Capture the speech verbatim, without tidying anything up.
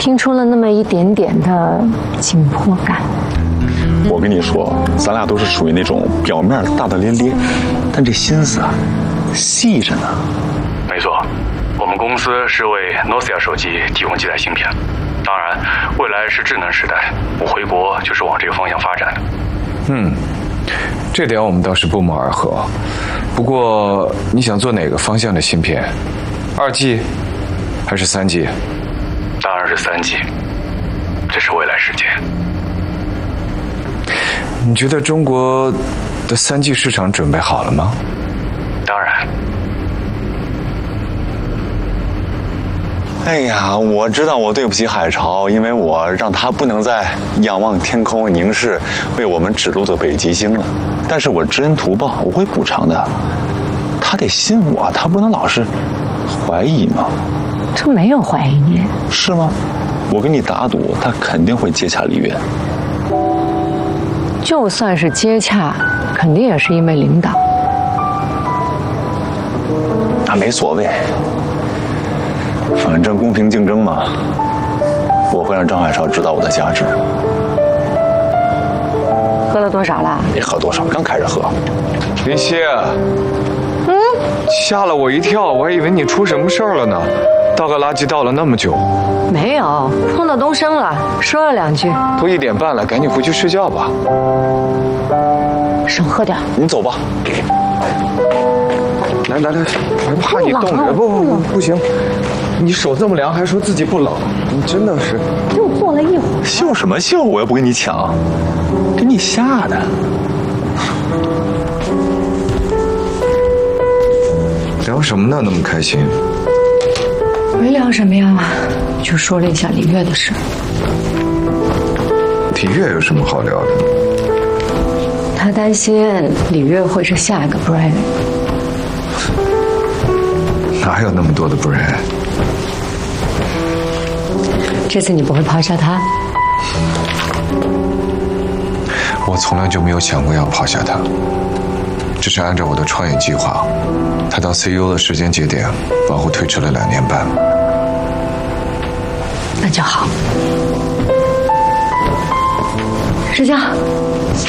听出了那么一点点的紧迫感。 我跟你说，咱俩都是属于那种表面大大咧咧，但这心思啊，细着呢。 没错，我们公司是为 Nokia 手机提供基带芯片，当然，未来是智能时代，我回国就是往这个方向发展的。 嗯，这点我们倒是不谋而合。不过，你想做哪个方向的芯片？二 G 还是三 G？ 当然是三 G， 这是未来世界。 你觉得中国的三 G 市场准备好了吗？ 当然。 哎呀，我知道我对不起海潮，因为我让他不能再仰望天空凝视为我们指路的北极星了。但是我知恩图报，我会补偿的。他得信我，他不能老是怀疑嘛。 他没有怀疑你， 是吗？我跟你打赌，他肯定会接洽李月。 就算是接洽，肯定也是因为领导。 那没所谓，反正公平竞争嘛。我会让张海潮知道我的价值。 喝了多少了？ 没喝多少，刚开始喝。 林夕， 嗯， 吓了我一跳，我还以为你出什么事儿了呢。倒个垃圾倒了那么久。 没有，碰到东升了，说了两句。 都一点半了，赶紧回去睡觉吧。 少喝点。 你走吧。 来来来，还怕你冻着？不不不，不行！你手这么凉，还说自己不冷，你真的是。 就坐了一会儿。 秀什么秀？我又不跟你抢，给你吓的。 聊什么呢？那么开心？ 没聊什么呀，就说了一下李月的事。 李月有什么好聊的？ 他担心李月会是下一个 Brian。 哪有那么多的 Brian？ 这次你不会抛下他？ 我从来就没有想过要抛下他，只是按照我的创业计划，他当 C E O 的时间节点往后推迟了两年半。 那就好。睡觉。